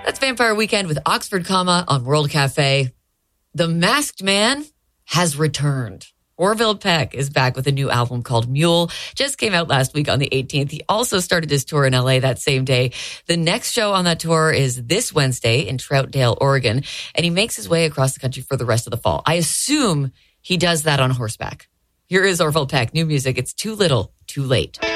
That's Vampire Weekend with Oxford Comma on World Cafe. The Masked Man has returned. Orville Peck is back with a new album called Mule. Just came out last week on the 18th. He also started his tour in LA that same day. The next show on that tour is this Wednesday in Troutdale, Oregon. And he makes his way across the country for the rest of the fall. I assume he does that on horseback. Here is Orville Peck, new music. It's Too Little, Too Late.